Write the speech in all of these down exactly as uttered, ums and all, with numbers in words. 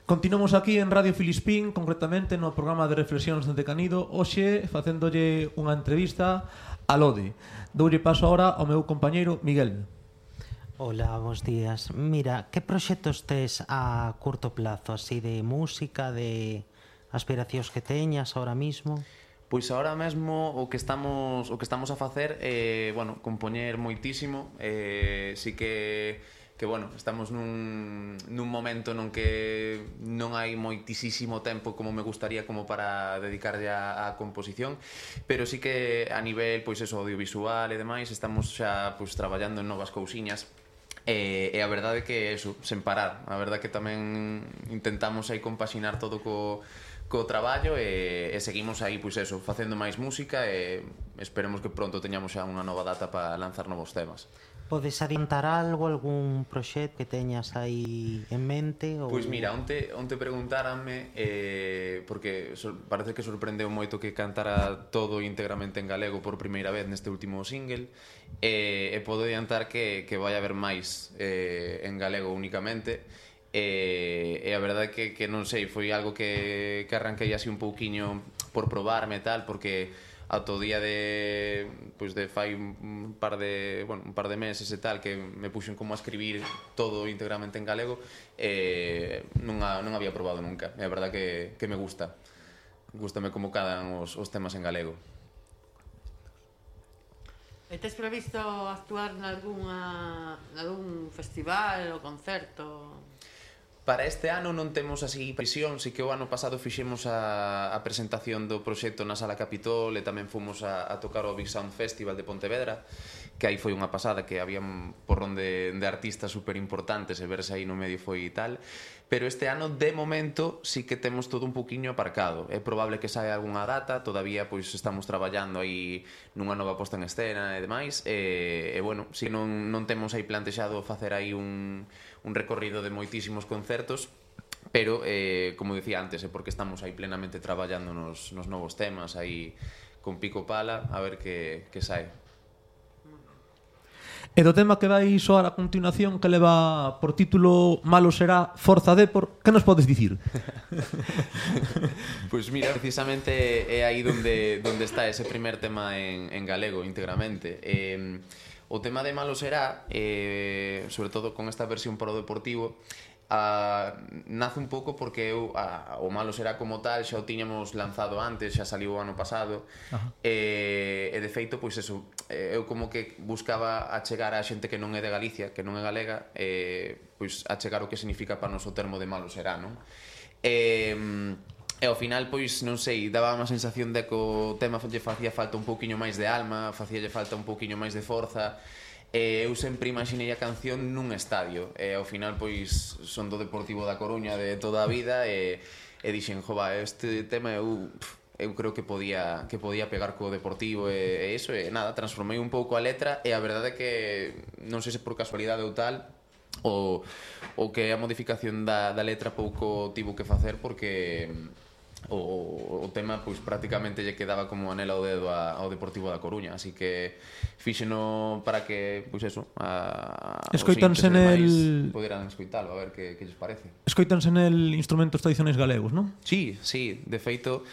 Continuamos aquí en Radio Filispín, concretamente no programa de reflexións de Canido, hoxe facéndolle unha entrevista a Lode. Doulle paso ahora ao meu compañeiro Miguel. Hola, bons días. Mira, que proxectos tes a curto plazo, así de música, de aspiracións que teñas ahora mismo? Pois agora mesmo o que estamos o que estamos a facer é, bueno, compoñer moitísimo, eh, si que que bueno, estamos nun, nun momento non que non hai moitísimo tempo como me gustaría como para dedicarlle a, a composición, pero sí que a nivel, pois eso, audiovisual e demais, estamos xa pois traballando en novas cousiñas. E, e a verdade é que eso, sen parar, a verdade é que tamén intentamos aí compaxinar todo co, co traballo e, e seguimos aí, pois eso, facendo máis música e esperemos que pronto teñamos xa unha nova data para lanzar novos temas. Podes adiantar algo, algún proxecto que teñas aí en mente? Ou... Pois mira, onte, onte preguntáranme, eh, porque so, parece que sorprendeu moito que cantara todo íntegramente en galego por primeira vez neste último single, e, e podo adiantar que, que vai haber máis eh, en galego únicamente, e, e a verdade é que, que non sei, foi algo que, que arranquei así un pouquiño por probarme e tal, porque ata o día de pois de fai un par de, bueno, un par de meses e tal que me puxen como a escribir todo íntegramente en galego e non, a, non había probado nunca. É a verdade que, que me gusta. Gústame como cadan os, os temas en galego. E tes previsto actuar nalgúna, nalgún festival ou concerto? Para este ano non temos así presión, si que o ano pasado fixemos a, a presentación do proxecto na Sala Capitol e tamén fomos a, a tocar o Big Sound Festival de Pontevedra, que aí foi unha pasada, que había un porrón de, de artistas super importantes e verse aí no medio foi tal, pero este ano de momento sí que temos todo un poquinho aparcado. É probable que saia algunha data, todavía pois estamos traballando aí nunha nova posta en escena e demais, e, e bueno, si non, non temos aí plantexado facer aí un un recorrido de moitísimos concertos, pero, eh, como dicía antes, é porque estamos aí plenamente traballando nos, nos novos temas, aí con pico pala, a ver que, que sae. E do tema que vai soar a continuación, que leva por título Malo será Forza Depor, que nos podes dicir? Pois mira, precisamente é aí donde, donde está ese primer tema en, en galego, íntegramente. Eh, O tema de Malo será, eh, sobre todo con esta versión para o Deportivo, a, nace un pouco porque eu, a, o Malo será como tal xa o tiñamos lanzado antes, xa saliu o ano pasado, e, e de feito, pois eso, eu como que buscaba achegar a xente que non é de Galicia, que non é galega, e, pois achegar o que significa para nos o termo de Malo será, non? E... E ao final, pois, non sei, daba unha sensación de que o tema lle facía falta un pouquiño máis de alma, facíalle falta un pouquiño máis de forza, e eu sempre imaginei a canción nun estadio, e ao final, pois, son do Deportivo da Coruña de toda a vida, e, e dixen, jova, este tema eu, eu creo que podía, que podía pegar co Deportivo, e, e iso, e nada, transformei un pouco a letra, e a verdade é que, non sei se por casualidade ou tal, o, o que a modificación da, da letra pouco tivo que facer, porque... O, o tema pois prácticamente lle quedaba como anel ao dedo a, ao Deportivo da Coruña, así que fíxeno para que, pois eso, a, escoitanse nel... poderan escoitalo, a ver que, que lles parece. Escoitanse nel instrumentos tradicionais galegos, non? Sí, sí, de feito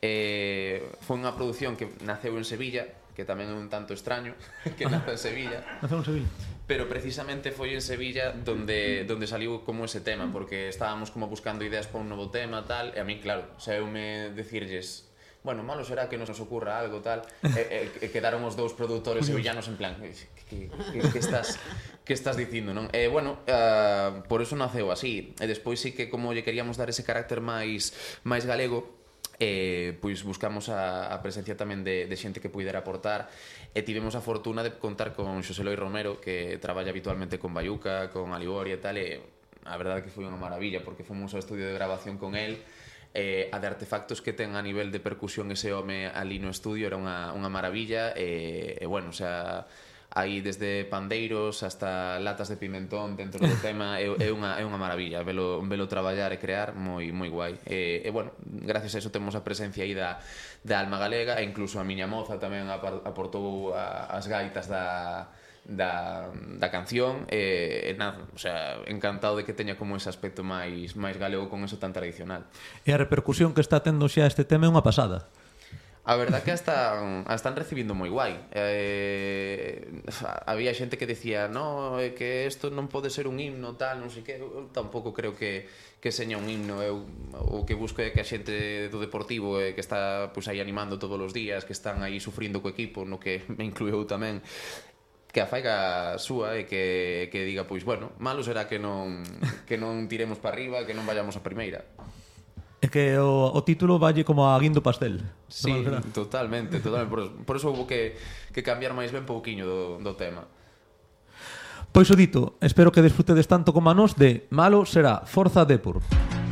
eh, foi unha produción que naceu en Sevilla, que tamén é un tanto extraño que nace en Sevilla. Naceu en Sevilla. Pero precisamente foi en Sevilla donde donde saliu como ese tema, porque estábamos como buscando ideas para un novo tema, tal, e a mí, claro, saeume decirlles, bueno, malo será que nos ocurra algo, tal, e, e, e quedaron os dous produtores sevillanos en plan, que, que, que, estás que estás dicindo, non? E, bueno, uh, por eso naceu así, e despois sí que como lle queríamos dar ese carácter máis máis galego, eh, pois buscamos a, a presencia tamén de, de xente que puidera aportar, e tivemos a fortuna de contar con Xosé Loi Romero, que traballa habitualmente con Bayuca, con Aliboria e tal, e a verdade que foi unha maravilla, porque fomos ao estudio de grabación con el, eh, a de artefactos que ten a nivel de percusión ese home ali no estudio era unha, unha maravilla, e, e bueno, o sea, hai desde pandeiros hasta latas de pimentón dentro do tema, é, é, unha, é unha maravilla velo, velo traballar e crear moi, moi guai, e, e bueno, gracias a eso temos a presencia aí da, da alma galega, e incluso a miña moza tamén aportou a, as gaitas da da, da canción e, e nada, o sea, encantado de que teña como ese aspecto máis máis galego con eso tan tradicional. E a repercusión que está tendo xa este tema é unha pasada. A verdad que a están, a están recibindo moi guai. Eh, había xente que decía, no, é que isto non pode ser un himno, tal, non sei que. Eu tampouco creo que, que seña un himno. Eu, o que busco é que a xente do Deportivo eh, que está pues, aí animando todos os días, que están aí sufrindo co equipo, no que me incluiu tamén, que a faiga súa e que, que diga, pois, bueno, malo será que non, que non tiremos para arriba, que non vayamos a primeira. É que o, o título valle como a guindo pastel. Sí, totalmente, totalmente. Por, por eso houve que, que cambiar máis ben pouquiño do, do tema. Pois o dito, espero que desfrutedes tanto como a nós de Malo será Forza Depor.